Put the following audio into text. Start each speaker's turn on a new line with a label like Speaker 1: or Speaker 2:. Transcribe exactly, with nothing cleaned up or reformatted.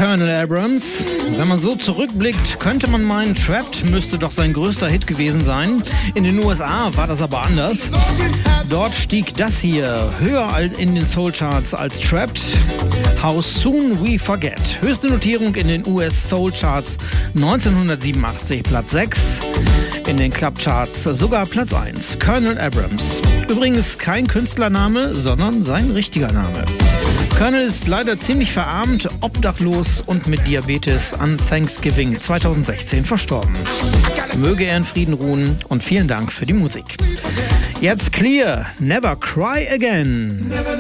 Speaker 1: Colonel Abrams. Wenn man so zurückblickt, könnte man meinen, Trapped müsste doch sein größter Hit gewesen sein. In den U S A war das aber anders. Dort stieg das hier höher in den Soul-Charts als Trapped. How Soon We Forget. Höchste Notierung in den U S Soul-Charts neunzehnhundertsiebenundachtzig, Platz sechs. In den Club-Charts sogar Platz eins. Colonel Abrams. Übrigens kein Künstlername, sondern sein richtiger Name. Colonel ist leider ziemlich verarmt, obdachlos und mit Diabetes an Thanksgiving zweitausendsechzehn verstorben. Möge er in Frieden ruhen und vielen Dank für die Musik. Jetzt Clear, Never Cry Again.